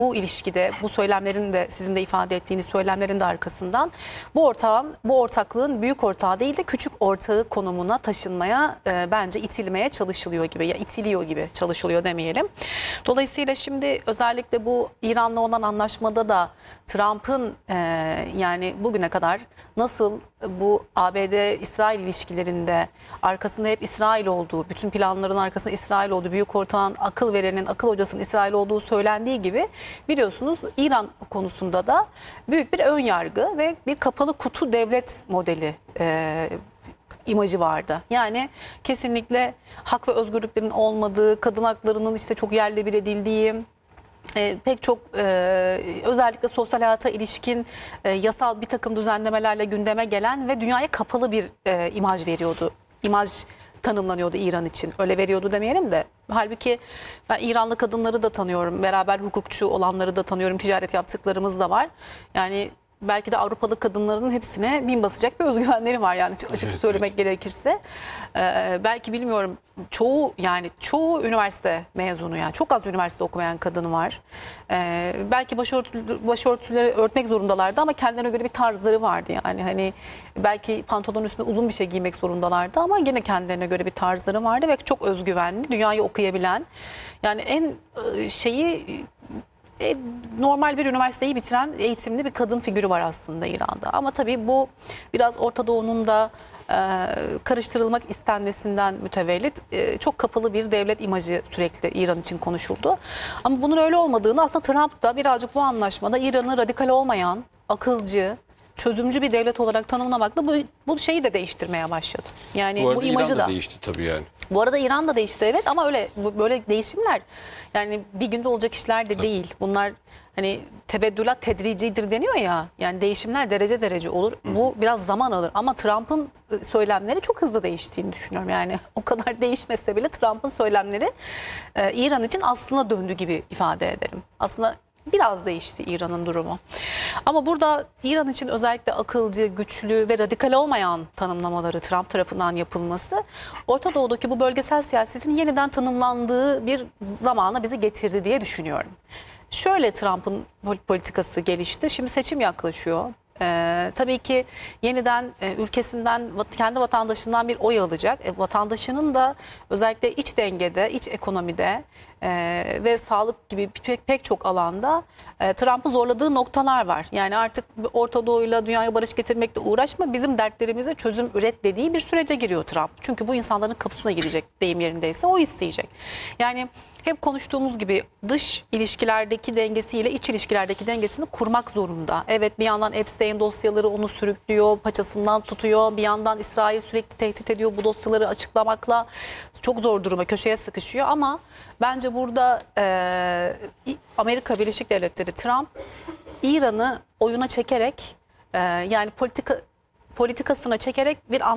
bu ilişkide, bu söylemlerin de sizin de ifade ettiğiniz söylemlerin de arkasından bu ortaklığın büyük ortağı değil de küçük ortağı konumuna taşınmaya bence itilmeye çalışılıyor gibi, ya itiliyor gibi çalışılıyor demeyelim. Dolayısıyla şimdi özellikle bu İran'la olan anlaşmada da Trump'ın yani bugüne kadar nasıl bu ABD-İsrail ilişkilerinde arkasında hep İsrail olduğu, bütün planların arkasında İsrail olduğu, büyük ortağın, akıl verenin, akıl hocasının İsrail olduğu söylendiği gibi biliyorsunuz İran konusunda da büyük bir ön yargı ve bir kapalı kutu devlet modeli imajı vardı. Yani kesinlikle hak ve özgürlüklerin olmadığı, kadın haklarının işte çok yerle bir edildiği, pek çok özellikle sosyal hayata ilişkin yasal bir takım düzenlemelerle gündeme gelen ve dünyaya kapalı bir imaj veriyordu. İmaj tanımlanıyordu İran için. Öyle veriyordu demeyelim de. Halbuki ben İranlı kadınları da tanıyorum. Beraber hukukçu olanları da tanıyorum. Ticaret yaptıklarımız da var. Yani belki de Avrupalı kadınların hepsine bin basacak bir özgüvenleri var yani açık söylemek gerekirse. Belki bilmiyorum çoğu üniversite mezunu yani çok az üniversite okumayan kadın var. Belki başörtüleri örtmek zorundalardı ama kendilerine göre bir tarzları vardı yani hani belki pantolonun üstüne uzun bir şey giymek zorundalardı ama yine kendilerine göre bir tarzları vardı ve çok özgüvenli, dünyayı okuyabilen yani en normal bir üniversiteyi bitiren eğitimli bir kadın figürü var aslında İran'da. Ama tabii bu biraz Orta Doğu'nun da karıştırılmak istenmesinden mütevellit çok kapalı bir devlet imajı sürekli İran için konuşuldu. Ama bunun öyle olmadığını aslında Trump da birazcık bu anlaşmada İran'ı radikal olmayan, akılcı, çözümcü bir devlet olarak tanımlamakla bu şeyi de değiştirmeye başladı. Yani bu imajı da değişti tabii yani. Bu arada İran da değişti evet ama böyle değişimler yani bir günde olacak işler de değil. Bunlar hani tebeddülat tedricidir deniyor ya. Yani değişimler derece derece olur. Bu biraz zaman alır ama Trump'ın söylemleri çok hızlı değiştiğini düşünüyorum. Yani o kadar değişmese bile Trump'ın söylemleri İran için aslına döndü gibi ifade ederim. Aslında biraz değişti İran'ın durumu. Ama burada İran için özellikle akılcı, güçlü ve radikal olmayan tanımlamaları Trump tarafından yapılması Orta Doğu'daki bu bölgesel siyasetin yeniden tanımlandığı bir zamana bizi getirdi diye düşünüyorum. Şöyle Trump'ın politikası gelişti. Şimdi seçim yaklaşıyor. Tabii ki yeniden ülkesinden, kendi vatandaşından bir oy alacak. Vatandaşının da özellikle iç dengede, iç ekonomide ve sağlık gibi pek çok alanda Trump'ı zorladığı noktalar var. Yani artık Orta Doğu'yla dünyaya barış getirmekle uğraşma, bizim dertlerimize çözüm üret dediği bir sürece giriyor Trump. Çünkü bu insanların kapısına gidecek, deyim yerindeyse o isteyecek. Yani hep konuştuğumuz gibi dış ilişkilerdeki dengesiyle iç ilişkilerdeki dengesini kurmak zorunda. Evet, bir yandan Epstein dosyaları onu sürüklüyor, paçasından tutuyor. Bir yandan İsrail sürekli tehdit ediyor bu dosyaları açıklamakla. Çok zor duruma, köşeye sıkışıyor ama bence burada Amerika Birleşik Devletleri, Trump İran'ı oyuna çekerek yani politikasına çekerek bir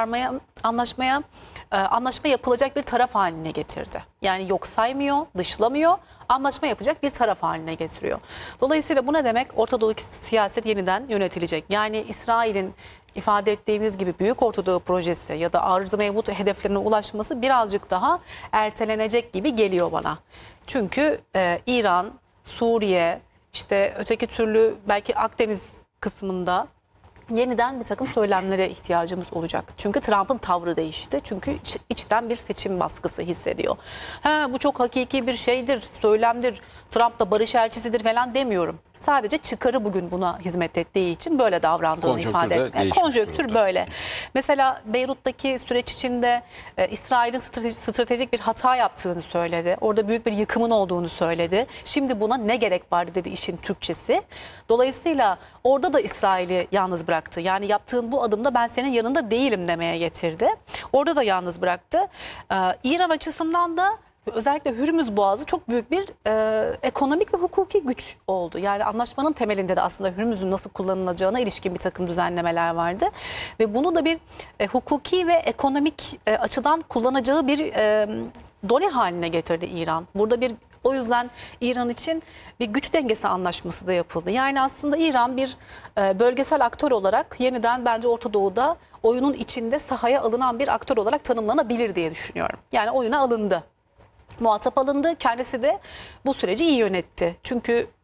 anlaşma yapılacak bir taraf haline getirdi. Yani yok saymıyor, dışlamıyor, anlaşma yapacak bir taraf haline getiriyor. Dolayısıyla bu ne demek? Orta Doğu'daki siyaset yeniden yönetilecek. Yani İsrail'in ifade ettiğimiz gibi Büyük Orta Doğu projesi ya da arz-ı mevcut hedeflerine ulaşması birazcık daha ertelenecek gibi geliyor bana. Çünkü İran, Suriye, işte öteki türlü belki Akdeniz kısmında yeniden bir takım söylemlere ihtiyacımız olacak. Çünkü Trump'ın tavrı değişti. Çünkü içten bir seçim baskısı hissediyor. Bu çok hakiki bir şeydir, söylemdir. Trump da barış elçisidir falan demiyorum. Sadece çıkarı bugün buna hizmet ettiği için böyle davrandığını ifade etmek. Yani konjonktür böyle. Mesela Beyrut'taki süreç içinde İsrail'in stratejik bir hata yaptığını söyledi. Orada büyük bir yıkımın olduğunu söyledi. Şimdi buna ne gerek vardı dedi işin Türkçesi. Dolayısıyla orada da İsrail'i yalnız bıraktı. Yani yaptığın bu adımda ben senin yanında değilim demeye getirdi. Orada da yalnız bıraktı. İran açısından da özellikle Hürmüz Boğazı çok büyük bir ekonomik ve hukuki güç oldu. Yani anlaşmanın temelinde de aslında Hürmüz'ün nasıl kullanılacağına ilişkin bir takım düzenlemeler vardı. Ve bunu da bir hukuki ve ekonomik açıdan kullanacağı bir done haline getirdi İran. O yüzden İran için bir güç dengesi anlaşması da yapıldı. Yani aslında İran bir bölgesel aktör olarak yeniden bence Orta Doğu'da oyunun içinde sahaya alınan bir aktör olarak tanımlanabilir diye düşünüyorum. Yani oyuna alındı. muhatap alındı. Kendisi de bu süreci iyi yönetti. Çünkü